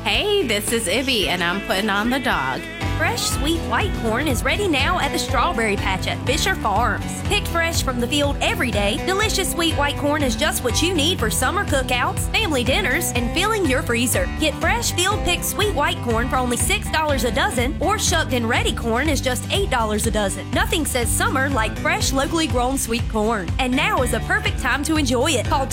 Hey, this is Ibby, and I'm putting on the dog. Fresh sweet white corn is ready now at the Strawberry Patch at Fisher Farms. Picked fresh from the field every day, delicious sweet white corn is just what you need for summer cookouts, family dinners, and filling your freezer. Get fresh field-picked sweet white corn for only $6 a dozen, or shucked and ready corn is just $8 a dozen. Nothing says summer like fresh, locally grown sweet corn. And now is a perfect time to enjoy it. Call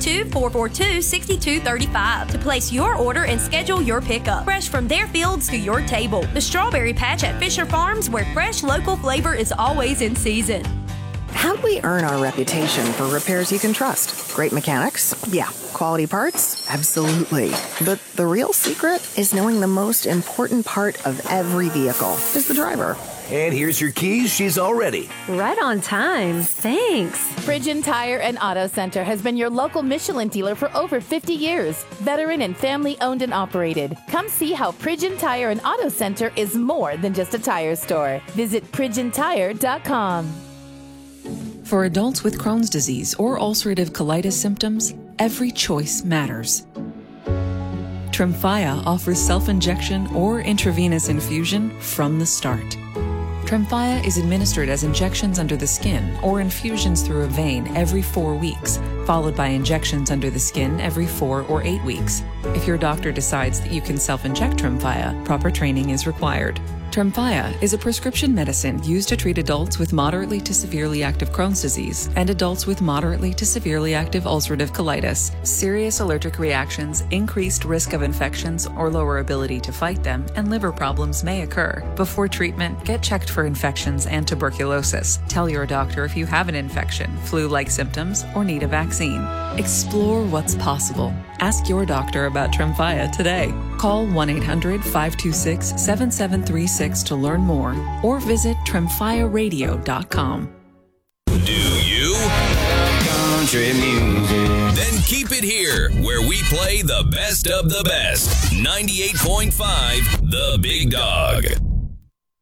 252-442-6235 to place your order and schedule your pickup. Fresh from their fields to your table. The Strawberry Patch at Fisher Farms, where fresh local flavor is always in season. How'd we earn our reputation for repairs you can trust? Great mechanics? Yeah. Quality parts? Absolutely. But the real secret is knowing the most important part of every vehicle is the driver. And here's your keys. She's all ready. Right on time. Thanks. Pridgeon Tire and Auto Center has been your local Michelin dealer for over 50 years. Veteran and family owned and operated. Come see how Pridgeon Tire and Auto Center is more than just a tire store. Visit PridgeonTire.com. For adults with Crohn's disease or ulcerative colitis symptoms, every choice matters. Tremfya offers self-injection or intravenous infusion from the start. Tremfya is administered as injections under the skin or infusions through a vein every 4 weeks, followed by injections under the skin every 4 or 8 weeks. If your doctor decides that you can self-inject Tremfya, proper training is required. Tremfya is a prescription medicine used to treat adults with moderately to severely active Crohn's disease and adults with moderately to severely active ulcerative colitis. Serious allergic reactions, increased risk of infections or lower ability to fight them, and liver problems may occur. Before treatment, get checked for infections and tuberculosis. Tell your doctor if you have an infection, flu-like symptoms, or need a vaccine. Explore what's possible. Ask your doctor about Tremfya today. Call 1-800-526-7736 to learn more or visit tremfyaradio.com. Do you? Country music. Then keep it here, where we play the best of the best. 98.5 The Big Dog.